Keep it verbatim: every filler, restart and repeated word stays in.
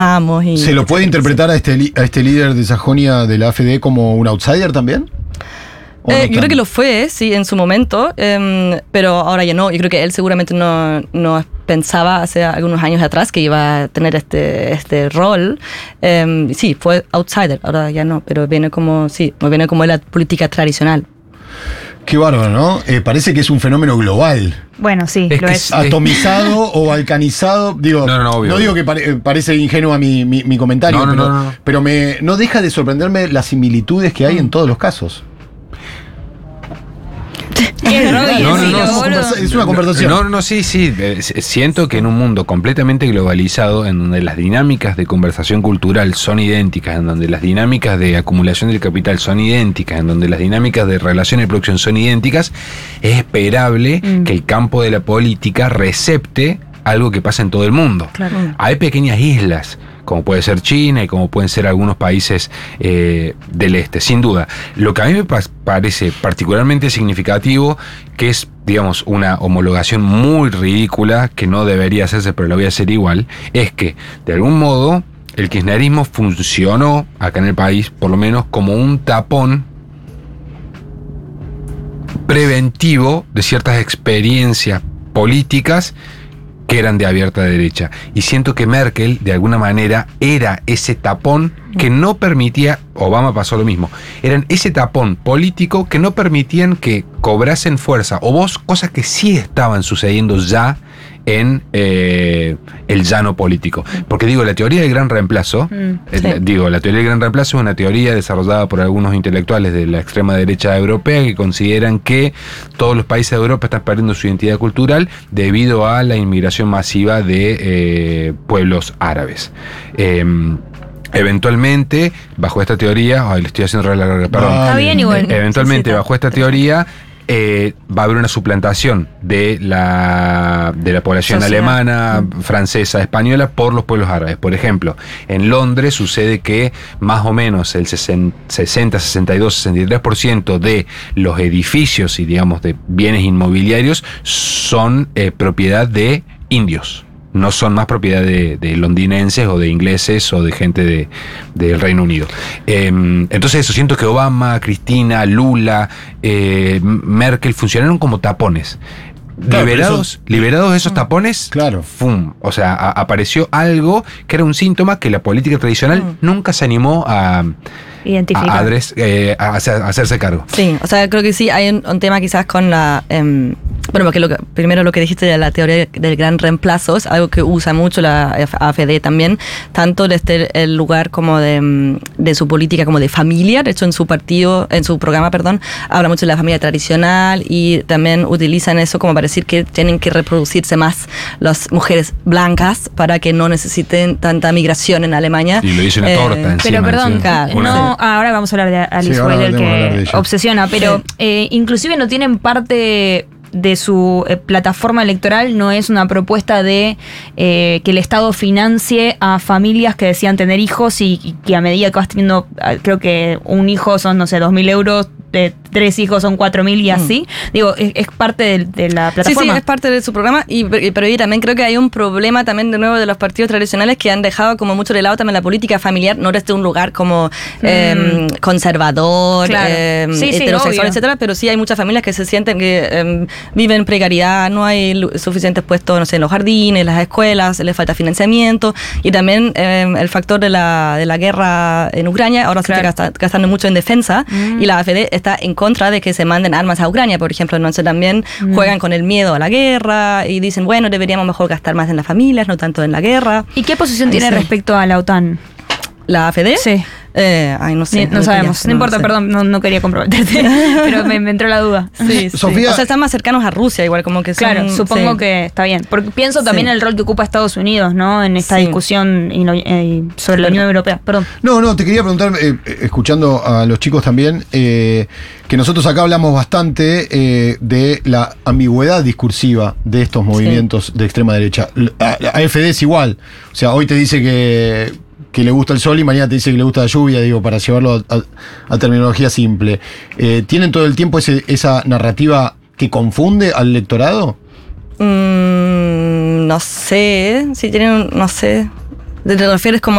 Y, ¿Se lo puede interpretar a este, a este líder de Sajonia de la A F D como un outsider también? Eh, no yo creo que lo fue, sí, en su momento, eh, pero ahora ya no. Yo creo que él seguramente no, no pensaba hace algunos años atrás que iba a tener este, este rol. Eh, sí, fue outsider, ahora ya no, pero viene como, sí, viene como la política tradicional. Qué bárbaro, ¿no? Eh, parece que es un fenómeno global. Bueno, sí, es lo que es. Atomizado o balcanizado. Digo, no, no, no, obvio, no digo que pare, parece ingenua mi, mi, mi comentario, no, no, pero, no, no. pero me, no deja de sorprenderme las similitudes que hay en todos los casos. Es, ¿no? No, no, no, conversa- es una conversación. No, no, no, sí, sí. eh, Siento que en un mundo completamente globalizado, en donde las dinámicas de conversación cultural son idénticas, en donde las dinámicas de acumulación del capital son idénticas, en donde las dinámicas de relación y producción son idénticas, es esperable mm. que el campo de la política recepte algo que pasa en todo el mundo. Claro. Hay pequeñas islas, como puede ser China y como pueden ser algunos países eh, del este, sin duda. Lo que a mí me pa- parece particularmente significativo, que es, digamos, una homologación muy ridícula, que no debería hacerse, pero lo voy a hacer igual, es que, de algún modo, el kirchnerismo funcionó, acá en el país, por lo menos, como un tapón preventivo de ciertas experiencias políticas que eran de abierta derecha. Y siento que Merkel, de alguna manera, era ese tapón que no permitía, Obama pasó lo mismo, eran ese tapón político que no permitían que cobrasen fuerza, o vos, cosas que sí estaban sucediendo ya en eh, el llano político. Porque digo, la teoría del gran reemplazo, mm, eh, sí. digo, la teoría del gran reemplazo es una teoría desarrollada por algunos intelectuales de la extrema derecha europea que consideran que todos los países de Europa están perdiendo su identidad cultural debido a la inmigración masiva de eh, pueblos árabes. Eh, Eventualmente, bajo esta teoría, ay, le estoy haciendo la larga, perdón. Está bien igual. Eventualmente, sí, sí, bajo esta teoría, eh, va a haber una suplantación de la, de la población Sociedad. alemana, mm. francesa, española por los pueblos árabes. Por ejemplo, en Londres sucede que más o menos el sesenta, sesenta y dos, sesenta y tres por ciento de los edificios y, digamos, de bienes inmobiliarios son eh, propiedad de indios. No son más propiedad de, de londinenses o de ingleses o de gente de, del Reino Unido. Eh, entonces eso, siento que Obama, Cristina, Lula, eh, Merkel funcionaron como tapones. Claro, liberados, eso, liberados esos tapones, claro. ¡fum! O sea, a, apareció algo que era un síntoma que la política tradicional mm. nunca se animó a identificar, a, adres, eh, a, hacer, a hacerse cargo. Sí, o sea, creo que sí hay un, un tema quizás con la... Eh, bueno, porque lo que, primero lo que dijiste de la teoría del gran reemplazo es algo que usa mucho la A F D también, tanto desde el lugar como de, de su política como de familia. De hecho, en su partido, en su programa, perdón, habla mucho de la familia tradicional y también utilizan eso como para decir que tienen que reproducirse más las mujeres blancas para que no necesiten tanta migración en Alemania. Y lo dice una torta eh, encima. Pero perdón, claro, no, ahora vamos a hablar de Alice sí, Weidel, que de obsesiona, pero sí. eh, inclusive no tienen parte de su eh, plataforma electoral, no es una propuesta de eh, que el Estado financie a familias que desean tener hijos y, y que a medida que vas teniendo, creo que un hijo son, no sé, dos mil euros, de tres hijos son cuatro mil y así. Mm. Digo, es, es parte de, de la plataforma. Sí, sí, es parte de su programa, y, pero yo también creo que hay un problema también de nuevo de los partidos tradicionales que han dejado como mucho de lado también la política familiar, no desde un lugar como mm. eh, conservador, claro. eh, sí, heterosexual, sí, etcétera, pero sí hay muchas familias que se sienten que eh, viven en precariedad, no hay suficientes puestos, no sé, en los jardines, las escuelas, les falta financiamiento, y también eh, el factor de la, de la guerra en Ucrania, ahora claro. se está gastando, gastando mucho en defensa, mm. y la A F D está en contra de que se manden armas a Ucrania, por ejemplo. Entonces también mm. juegan con el miedo a la guerra y dicen, bueno, deberíamos mejor gastar más en las familias, no tanto en la guerra. ¿Y qué posición Ahí tiene sí. respecto a la OTAN? ¿La A F D? Sí. Eh, ay, no sé. No, no sabemos. No, no importa, sé. perdón, no, no quería comprometerte, pero me, me entró la duda. Sí, sí. Sofía, o sea, están más cercanos a Rusia, igual como que son... Claro, supongo sí. que está bien. Porque pienso también en sí. el rol que ocupa Estados Unidos, ¿no? En esta sí. discusión y lo, eh, sobre sí. la Unión Europea. Perdón. No, no, te quería preguntar, eh, escuchando a los chicos también, eh, que nosotros acá hablamos bastante eh, de la ambigüedad discursiva de estos movimientos sí. de extrema derecha. La, la A F D es igual. O sea, hoy te dice que... que le gusta el sol y mañana te dice que le gusta la lluvia, digo, para llevarlo a, a, a terminología simple. Eh, ¿Tienen todo el tiempo ese, esa narrativa que confunde al electorado? Mm, no sé, si tienen, no sé. ¿Te refieres como